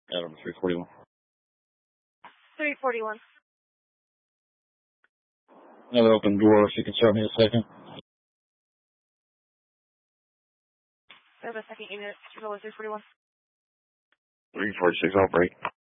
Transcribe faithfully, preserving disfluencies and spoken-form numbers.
Adam, three forty-one. three forty-one. Another open door, if you can start me a second. I have a second unit, three forty-one. three forty-six, I'll break.